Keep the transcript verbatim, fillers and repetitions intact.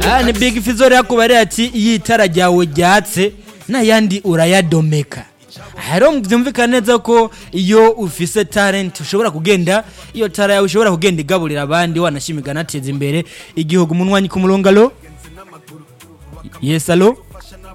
Ah ni Big Fizzo yakubare ati iyi tara ryawe ryatse nayandi urayadomeka. Haro mvyumvikana neza ko iyo ufise talent ushobora kugenda iyo tara yawe ushobora kugenda igaburira abandi wanashimigana ateza imbere igihugu munwanyi ku mulongalo. Yes allo.